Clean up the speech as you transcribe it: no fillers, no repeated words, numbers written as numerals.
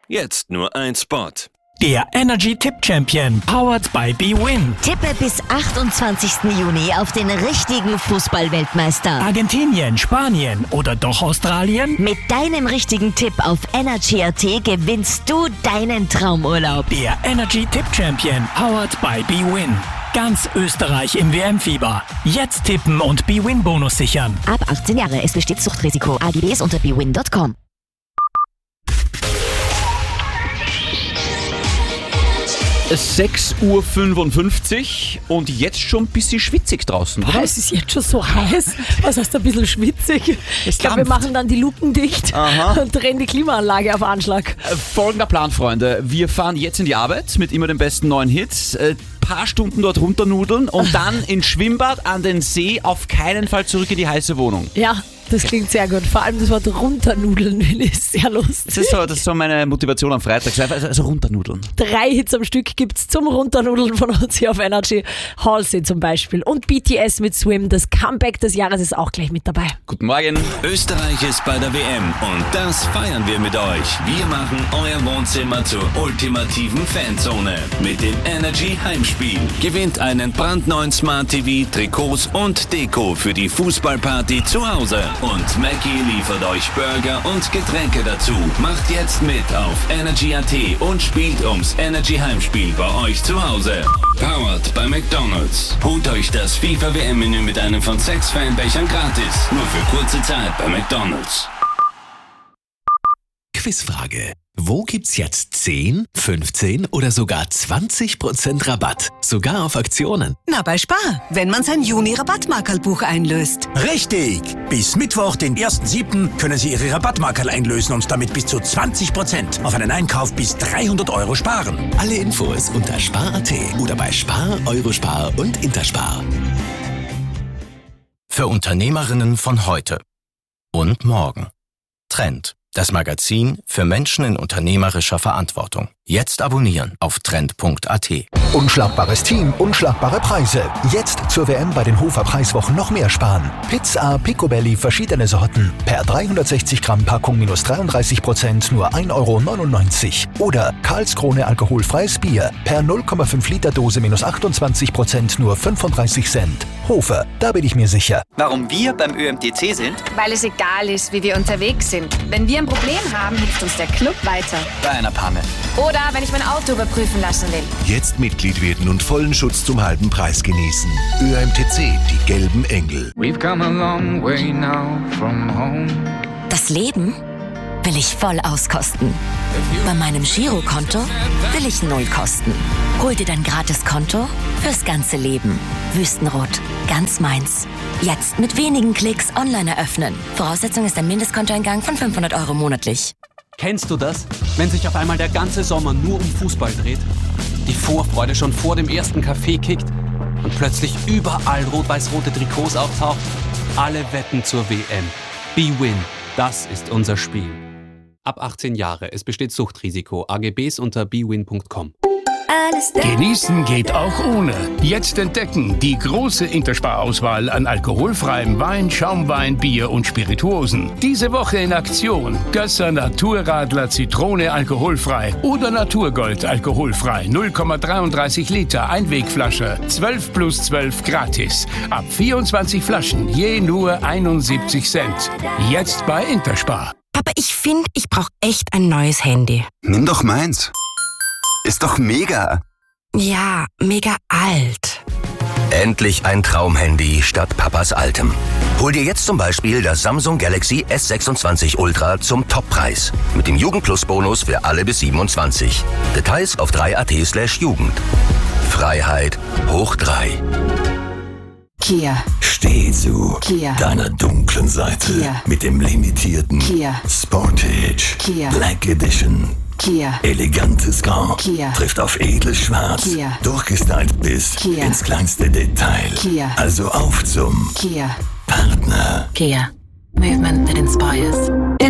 Jetzt nur ein Spot. Der Energy Tip Champion, powered by bwin. Tippe bis 28. Juni auf den richtigen Fußball-Weltmeister. Argentinien, Spanien oder doch Australien? Mit deinem richtigen Tipp auf Energy.at gewinnst du deinen Traumurlaub. Der Energy Tip Champion, powered by bwin. Ganz Österreich im WM-Fieber. Jetzt tippen und bwin-Bonus sichern. Ab 18 Jahre, es besteht Suchtrisiko. AGBs unter bwin.com. Es ist 6:55 Uhr und jetzt schon ein bisschen schwitzig draußen, oder? Es ist jetzt schon so heiß. Was heißt ein bisschen schwitzig? Ich glaube, wir dampft. machen dann die Luken dicht und drehen die Klimaanlage auf Anschlag. Folgender Plan, Freunde. Wir fahren jetzt in die Arbeit mit immer den besten neuen Hits. Paar Stunden dort runternudeln und dann ins Schwimmbad, an den See, auf keinen Fall zurück in die heiße Wohnung. Ja, das klingt sehr gut. Vor allem das Wort runternudeln ist sehr lustig. Das ist so meine Motivation am Freitag. Also runternudeln. 3 Hits am Stück gibt's zum Runternudeln von uns hier auf Energy. Halsey zum Beispiel. Und BTS mit Swim. Das Comeback des Jahres ist auch gleich mit dabei. Guten Morgen. Österreich ist bei der WM und das feiern wir mit euch. Wir machen euer Wohnzimmer zur ultimativen Fanzone mit dem Energy Heimspiel. Gewinnt einen brandneuen Smart TV, Trikots und Deko für die Fußballparty zu Hause. Und Mackie liefert euch Burger und Getränke dazu. Macht jetzt mit auf Energy.at und spielt ums Energy Heimspiel bei euch zu Hause. Powered bei McDonald's. Holt euch das FIFA WM-Menü mit einem von 6 Fanbechern gratis. Nur für kurze Zeit bei McDonald's. Quizfrage. Wo gibt's jetzt 10, 15 oder sogar 20% Rabatt? Sogar auf Aktionen. Na, bei Spar, wenn man sein Juni-Rabattmarkerlbuch einlöst. Richtig! Bis Mittwoch, den 1.7. können Sie Ihre Rabattmarkerl einlösen und damit bis zu 20% auf einen Einkauf bis 300 € sparen. Alle Infos unter spar.at oder bei Spar, Eurospar und Interspar. Für Unternehmerinnen von heute und morgen. Trend. Das Magazin für Menschen in unternehmerischer Verantwortung. Jetzt abonnieren auf trend.at. Unschlagbares Team, unschlagbare Preise. Jetzt zur WM bei den Hofer Preiswochen noch mehr sparen. Pizza Picobelli verschiedene Sorten. Per 360 Gramm Packung minus 33%, nur 1,99 €. Oder Karlskrone alkoholfreies Bier. Per 0,5 Liter Dose minus 28%, nur 35 Cent. Hofer, da bin ich mir sicher. Warum wir beim ÖMTC sind? Weil es egal ist, wie wir unterwegs sind. Wenn wir ein Problem haben, hilft uns der Club weiter. Bei einer Panne. Oder wenn ich mein Auto überprüfen lassen will. Jetzt Mitglied werden und vollen Schutz zum halben Preis genießen. ÖMTC, die gelben Engel. We've come a long way now from home. Das Leben will ich voll auskosten. Bei meinem Girokonto will ich 0 kosten. Hol dir dein Gratiskonto fürs ganze Leben. Wüstenrot, ganz meins. Jetzt mit wenigen Klicks online eröffnen. Voraussetzung ist ein Mindestkontoeingang von 500 € monatlich. Kennst du das? Wenn sich auf einmal der ganze Sommer nur um Fußball dreht, die Vorfreude schon vor dem ersten Kaffee kickt und plötzlich überall rot-weiß-rote Trikots auftaucht? Alle wetten zur WM. bwin, das ist unser Spiel. Ab 18 Jahre, es besteht Suchtrisiko. AGBs unter bwin.com. Genießen geht auch ohne. Jetzt entdecken die große Interspar-Auswahl an alkoholfreiem Wein, Schaumwein, Bier und Spirituosen. Diese Woche in Aktion. Gösser Naturradler Zitrone alkoholfrei oder Naturgold alkoholfrei. 0,33 Liter Einwegflasche. 12+12 gratis. Ab 24 Flaschen, je nur 71 Cent. Jetzt bei Interspar. Aber ich finde, ich brauche echt ein neues Handy. Nimm doch meins. Ist doch mega. Ja, mega alt. Endlich ein Traumhandy statt Papas altem. Hol dir jetzt zum Beispiel das Samsung Galaxy S26 Ultra zum Toppreis. Mit dem Jugend-Plus-Bonus für alle bis 27. Details auf 3.at/Jugend. Freiheit hoch 3. Kia. Steh zu Kia. deiner dunklen Seite. Kia. Mit dem limitierten Kia. Sportage Kia. Black Edition. Kia. Elegantes Grau. Kia. Trifft auf edles Schwarz. Kia. Durchgestylt bis Kia. ins kleinste Detail. Kia. Also auf zum Kia. Partner. Kia. Movement that inspires.